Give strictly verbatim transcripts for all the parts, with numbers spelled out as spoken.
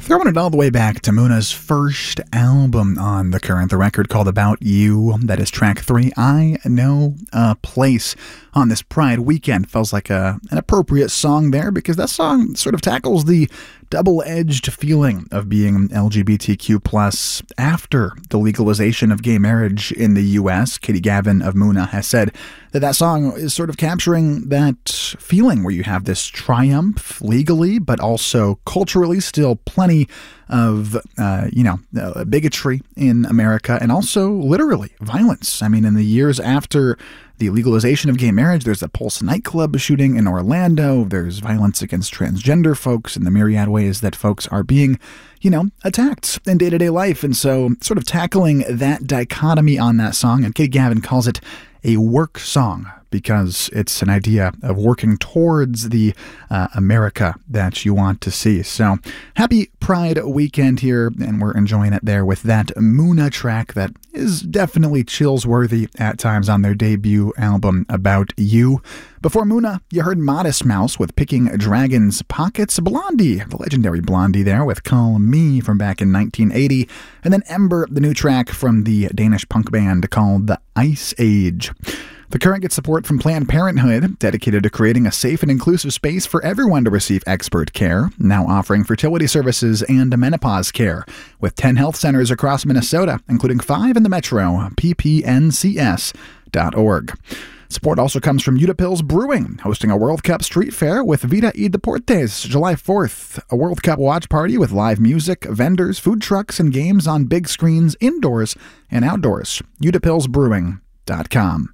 Throwing it all the way back to Muna's first album on The Current, the record called About You. That is track three, I Know a Place. On this Pride weekend, feels like a, an appropriate song there because that song sort of tackles the double-edged feeling of being L G B T Q plus after the legalization of gay marriage in the U S. Katie Gavin of Muna has said that that song is sort of capturing that feeling where you have this triumph legally, but also culturally still plenty of, uh, you know, uh, bigotry in America and also literally violence. I mean, in the years after the legalization of gay marriage, there's a Pulse nightclub shooting in Orlando. There's violence against transgender folks in the myriad ways that folks are being, you know, attacked in day-to-day life. And so sort of tackling that dichotomy on that song, and Katie Gavin calls it a work song because it's an idea of working towards the uh, America that you want to see. So happy Pride weekend here, and we're enjoying it there with that Muna track that is definitely chills-worthy at times on their debut album, About You. Before Muna, you heard Modest Mouse with Picking Dragon's Pockets, Blondie, the legendary Blondie there with Call Me from back in nineteen eighty, and then Ember, the new track from the Danish punk band called The Ice Age. The Current gets support from Planned Parenthood, dedicated to creating a safe and inclusive space for everyone to receive expert care, now offering fertility services and menopause care, with ten health centers across Minnesota, including five in the metro, p p n c s dot org. Support also comes from Utapils Brewing, hosting a World Cup street fair with Vida y Deportes, July fourth, a World Cup watch party with live music, vendors, food trucks, and games on big screens indoors and outdoors. utapils brewing dot com.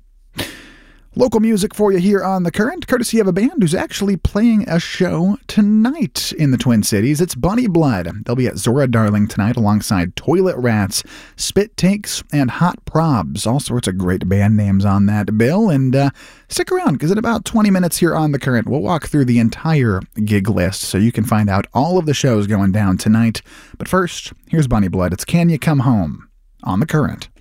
Local music for you here on The Current, courtesy of a band who's actually playing a show tonight in the Twin Cities. It's Bunny Blood. They'll be at Zora Darling tonight alongside Toilet Rats, Spit Takes, and Hot Probs. All sorts of great band names on that bill. And uh, stick around, because in about twenty minutes here on The Current, we'll walk through the entire gig list so you can find out all of the shows going down tonight. But first, here's Bunny Blood. It's Can You Come Home on The Current.